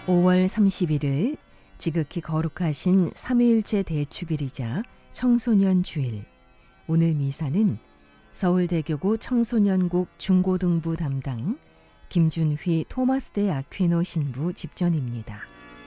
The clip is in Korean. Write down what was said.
5월 31일 지극히 거룩하신 삼위일체 대축일이자 청소년 주일. 오늘 미사는 서울대교구 청소년국 중고등부 담당 김준휘 토마스 대 아퀴노 신부 집전입니다.